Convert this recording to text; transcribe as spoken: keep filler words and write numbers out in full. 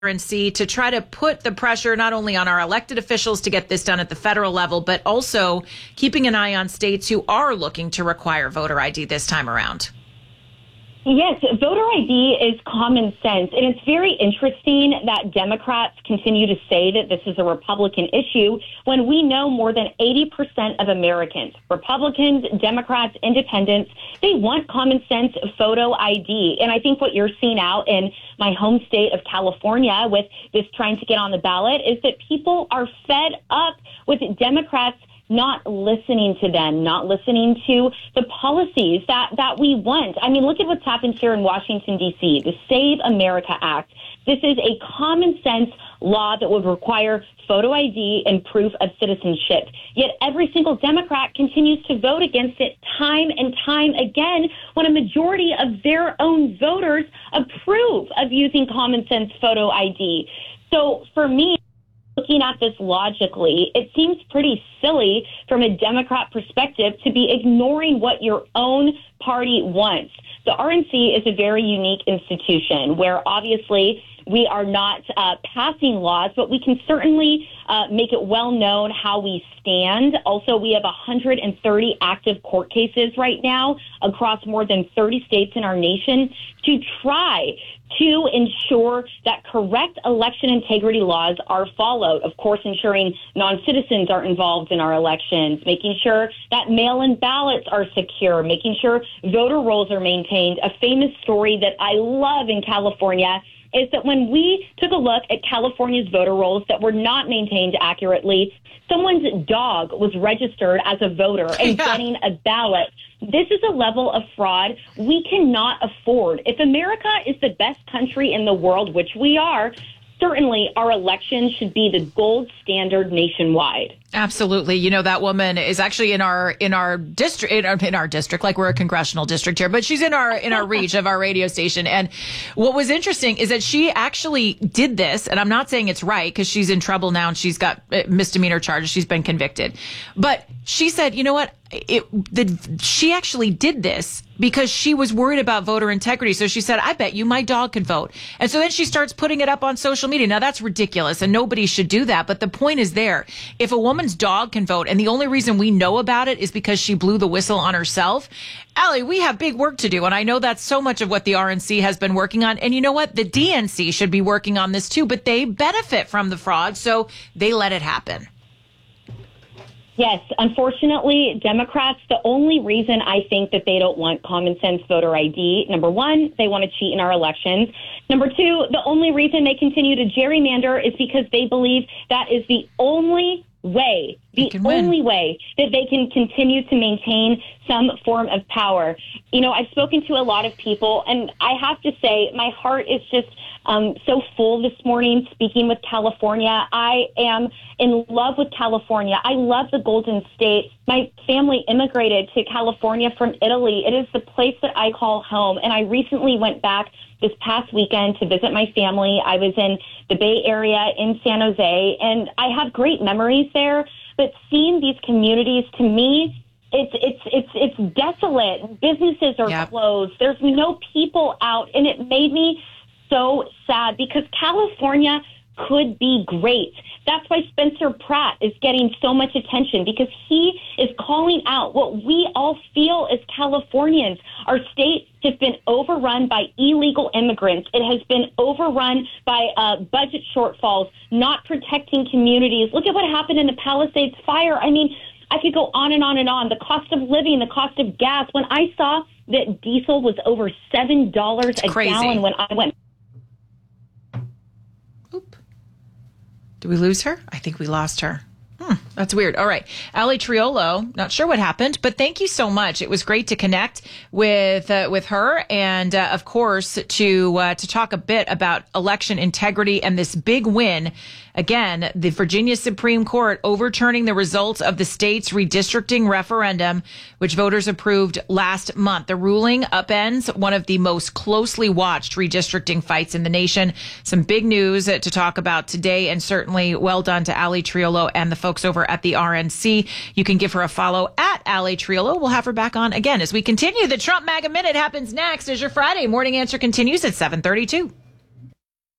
and see to try to put the pressure not only on our elected officials to get this done at the federal level, but also keeping an eye on states who are looking to require voter I D this time around? Yes, voter I D is common sense. And it's very interesting that Democrats continue to say that this is a Republican issue when we know more than eighty percent of Americans, Republicans, Democrats, independents, they want common sense photo I D. And I think what you're seeing out in my home state of California with this trying to get on the ballot is that people are fed up with Democrats not listening to them, not listening to the policies that, that we want. I mean, look at what's happened here in Washington, D C, the Save America Act. This is a common sense law that would require photo I D and proof of citizenship. Yet every single Democrat continues to vote against it time and time again when a majority of their own voters approve of using common sense photo I D. So for me, looking at this logically, it seems pretty silly from a Democrat perspective to be ignoring what your own party wants. The R N C is a very unique institution where obviously we are not uh, passing laws, but we can certainly uh, make it well known how we stand. Also, we have one hundred thirty active court cases right now across more than thirty states in our nation to try to ensure that correct election integrity laws are followed. Of course, ensuring non-citizens are involved in our elections, making sure that mail-in ballots are secure, making sure voter rolls are maintained. A famous story that I love in California is that when we took a look at California's voter rolls that were not maintained accurately, someone's dog was registered as a voter and yeah. getting a ballot. This is a level of fraud we cannot afford. If America is the best country in the world, which we are, certainly our elections should be the gold standard nationwide. Absolutely. You know, that woman is actually in our in our district in our, in our district, like we're a congressional district here, but she's in our in our reach of our radio station. And what was interesting is that she actually did this. And I'm not saying it's right because she's in trouble now and she's got misdemeanor charges. She's been convicted. But she said, you know what? It, the, she actually did this because she was worried about voter integrity. So she said, I bet you my dog can vote. And so then she starts putting it up on social media. Now, that's ridiculous and nobody should do that. But the point is there. If a woman's dog can vote and the only reason we know about it is because she blew the whistle on herself, Allie, we have big work to do. And I know that's so much of what the R N C has been working on. And you know what? The D N C should be working on this too, but they benefit from the fraud. So they let it happen. Yes, unfortunately, Democrats, the only reason I think that they don't want common sense voter I D, number one, they want to cheat in our elections. Number two, the only reason they continue to gerrymander is because they believe that is the only way, the only way that they can continue to maintain some form of power. You know, I've spoken to a lot of people, and I have to say my heart is just um, so full this morning speaking with California. I am in love with California. I love the Golden State. My family immigrated to California from Italy. It is the place that I call home, and I recently went back this past weekend to visit my family. I was in the Bay Area in San Jose, and I have great memories there. But seeing these communities, to me, it's it's it's it's desolate. Businesses are yep. closed. There's no people out, and it made me so sad because California could be great. That's why Spencer Pratt is getting so much attention because he is calling out what we all feel as Californians. Our state has been overrun by illegal immigrants. It has been overrun by uh, budget shortfalls, not protecting communities. Look at what happened in the Palisades fire. I mean, I could go on and on and on. The cost of living, the cost of gas. When I saw that diesel was over seven dollars a crazy. gallon when I went. Oop. Did we lose her? I think we lost her. Hmm, that's weird. All right. Allie Triolo, not sure what happened, but thank you so much. It was great to connect with uh, with her and, uh, of course, to uh, to talk a bit about election integrity and this big win. Again, the Virginia Supreme Court overturning the results of the state's redistricting referendum, which voters approved last month. The ruling upends one of the most closely watched redistricting fights in the nation. Some big news to talk about today, and certainly well done to Allie Triolo and the folks over at the R N C. You can give her a follow at Allie Triolo. We'll have her back on again as we continue. The Trump MAGA Minute happens next as your Friday morning answer continues at seven thirty-two.